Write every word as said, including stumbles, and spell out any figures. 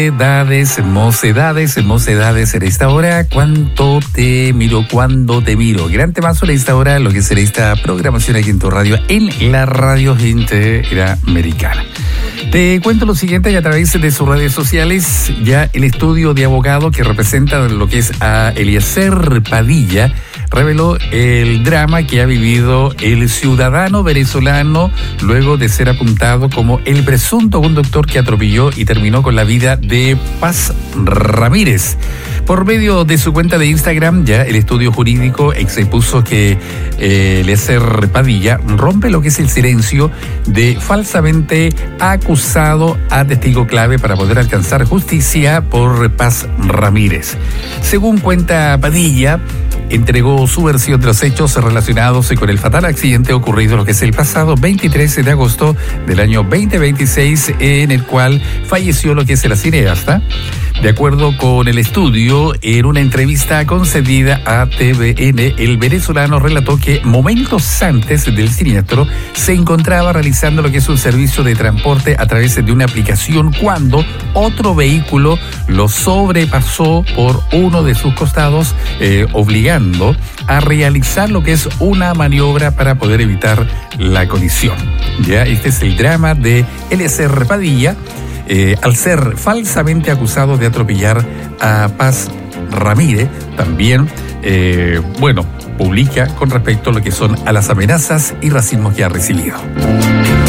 Mocedades, mocedades, mocedades en esta hora. Cuánto te miro, cuando te miro. Gran temazo en esta hora, lo que será esta programación aquí en tu radio, en la radio interamericana. Te cuento lo siguiente, y a través de sus redes sociales, ya el estudio de abogado que representa lo que es a Eliezer Padilla reveló el drama que ha vivido el ciudadano venezolano luego de ser apuntado como el presunto conductor que atropelló y terminó con la vida de Paz Ramírez. Por medio de su cuenta de Instagram, ya el estudio jurídico expuso que eh, Eliezer Padilla rompe lo que es el silencio de falsamente acusado a testigo clave para poder alcanzar justicia por Paz Ramírez. Según cuenta Padilla, entregó su versión de los hechos relacionados con el fatal accidente ocurrido lo que es el pasado veintitrés de agosto del año veinte veintiséis, en el cual falleció lo que es el cineasta. De acuerdo con el estudio, en una entrevista concedida a T V N, el venezolano relató que momentos antes del siniestro se encontraba realizando lo que es un servicio de transporte a través de una aplicación cuando otro vehículo lo sobrepasó por uno de sus costados, eh, obligando a realizar lo que es una maniobra para poder evitar la colisión. Ya, este es el drama de Eliezer Padilla. Eh, al ser falsamente acusado de atropellar a Paz Ramírez, también, eh, bueno, publica con respecto a lo que son a las amenazas y racismo que ha recibido.